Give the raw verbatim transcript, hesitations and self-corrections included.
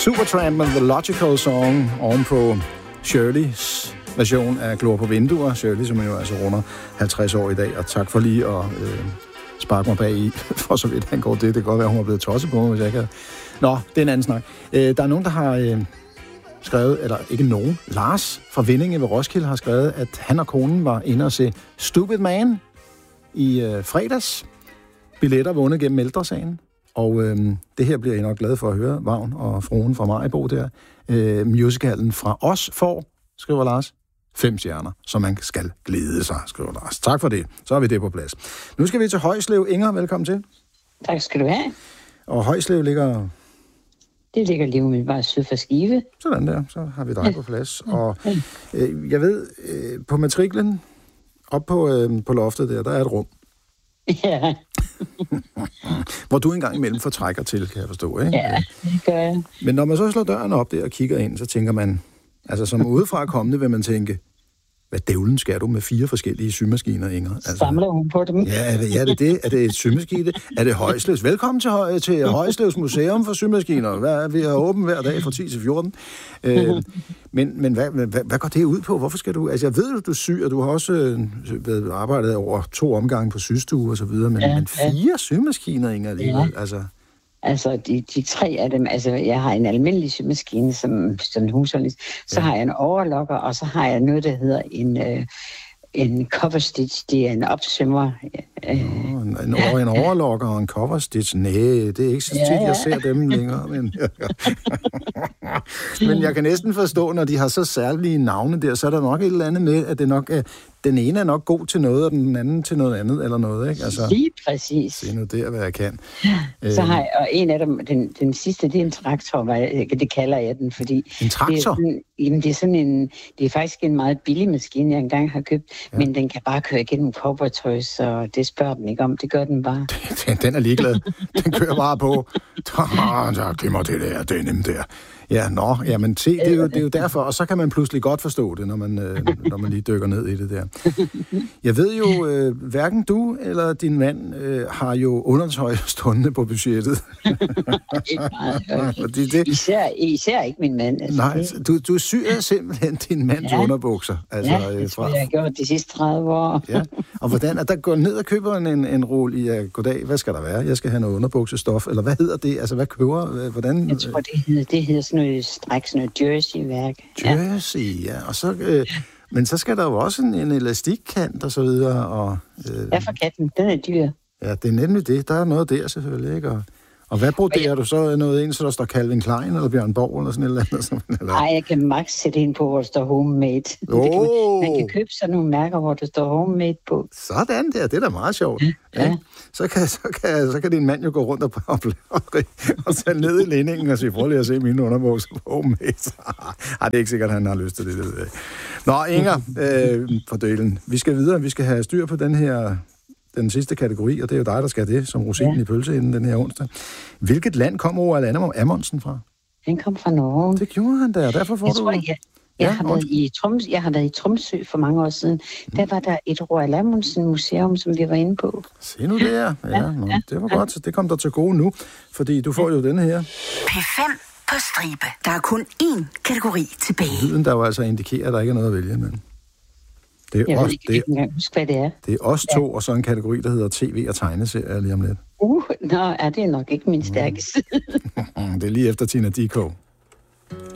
Supertramp med The Logical Song ovenpå Shirleys version af Glor på vinduer. Shirley, som jo altså runder halvtreds år i dag, og tak for lige at øh, sparke mig bag i, for så vidt han går det. Det kan godt være, hun er blevet tosset på mig, hvis jeg ikke havde... Nå, det er en anden snak. Øh, der er nogen, der har øh, skrevet, eller ikke nogen, Lars fra Vindinge ved Roskilde har skrevet, at han og konen var inde og se Stupid Man i øh, fredags. Billetter vundet gennem Ældresagen. Og øh, det her bliver I nok glade for at høre, Vagn og fruen fra Maribo der. Øh, musicalen fra os får, skriver Lars, fem stjerner, så man skal glæde sig, skriver Lars. Tak for det. Så har vi det på plads. Nu skal vi til Højslev. Inger, velkommen til. Tak skal du have. Og Højslev ligger... Det ligger lige umiddelbart syd for Skive. Sådan der, så har vi dig på plads. Og øh, jeg ved, øh, på matriklen, op på, øh, på loftet der, der er et rum. Ja. Hvor du engang imellem får trækker til, kan jeg forstå, ikke? Ja, det gør jeg. Men når man så slår døren op der og kigger ind, så tænker man, altså som udefra kommende vil man tænke, hvad dævlen skal du med fire forskellige symaskiner, Inger? Altså, samler hun på dem? Ja, er det, ja, er det det? Er det et symaskine? Er det Højslevs? Velkommen til, Høj, til Højslevs Museum for Symaskiner. Hvad, vi er åbent hver dag fra ti til fjorten. Øh, men men hvad, hvad, hvad går det ud på? Hvorfor skal du... Altså, jeg ved, at du syr, og du har også øh, arbejdet over to omgange på systue og så videre, men, ja, men fire ja. symaskiner, Inger, alligevel, ja. altså... Altså, de, de tre af dem, altså, jeg har en almindelig symaskine, som, som husholdning, så ja. har jeg en overlocker, og så har jeg noget, der hedder en, øh, en cover stitch, det er en opsømmer. Øh, Nå, en, en, ja. en overlocker og en cover stitch, nej, det er ikke så tit, ja, ja. jeg ser dem længere, men... men jeg kan næsten forstå, når de har så særlige navne der, så er der nok et eller andet med, at det nok er, den ene er nok god til noget, og den anden til noget andet, eller noget, ikke? Altså, lige præcis. Se nu der, hvad jeg kan. Så har jeg, og en af dem, den, den sidste, det er en traktor, hvad, det kalder jeg den, fordi... En traktor? Det er, sådan, jamen, det er sådan en, det er faktisk en meget billig maskine, jeg engang har købt, ja. men den kan bare køre igennem cowboytøj, så det spørger den ikke om, det gør den bare. Den, den er ligeglad. Den kører bare på. Der glemmer det der, det er nemt der. Ja, nå, jamen se, det er, jo, det er jo derfor, og så kan man pludselig godt forstå det, når man, øh, når man lige dykker ned i det der. Jeg ved jo, øh, hverken du eller din mand øh, har jo undertøj stående på budgettet. Fordi det, især, især ikke min mand. Altså, nej, du, du syr simpelthen din mands ja. underbukser. Altså, ja, det tror jeg, jeg har gjort de sidste tredive år. Ja. Og hvordan, at der går ned og køber en, en rulle i, uh, goddag, hvad skal der være? Jeg skal have noget underbuksestof, eller hvad hedder det? Altså, hvad køber, hvordan? Jeg tror, det hedder, det hedder sådan noget stræk, sådan noget jersey-værk. Jersey, ja. Og så, øh, men så skal der jo også en, en elastikkant og så videre. Og, øh, ja, for katten, den er dyr. Ja, det er nemlig det. Der er noget der selvfølgelig, ikke? Og, og hvad broderer jeg... du så noget ind, så der står Calvin Klein eller Bjørn Borg eller sådan et eller andet? Eller? Nej, jeg kan max sætte ind på, hvor der står homemade. Oh. Kan man, man kan købe sådan nogle mærker, hvor der står homemade på. Sådan der, det er da meget sjovt. Ja. Ja. Så, kan, så, kan, så kan din mand jo gå rundt og, og, og, og tage ned i lændingen og sige, prøv lige at se mine underbukser på homemade. Ej, det er ikke sikkert, at han har lyst til det. det Nå, Inger, øh, for dølen. Vi skal videre, vi skal have styr på den her... den sidste kategori, og det er jo dig, der skal det, som rosinen ja. i pølseenden den her onsdag. Hvilket land kom Roald Amundsen fra? Den kom fra Norge. Det gjorde han da, og derfor får jeg du... Tror, jeg, jeg, ja, har været i Troms, jeg har været i Tromsø for mange år siden. Mm. Der var der et Roald Amundsen museum, som vi var inde på. Se nu der. Ja, ja, nå, ja. Det var godt, så det kom der til gode nu, fordi du får jo denne her. P fem på stribe. Der er kun én kategori tilbage. Lyden, der jo altså indikerer, at der ikke er noget at vælge imellem. Det er jeg os, ved ikke, det, jeg kan huske, hvad det er. Det er os to, ja. Og så en kategori, der hedder tv og tegneserier lige om lidt. Uh, nå, er det nok ikke min stærke side. Det er lige efter Tina Dickow.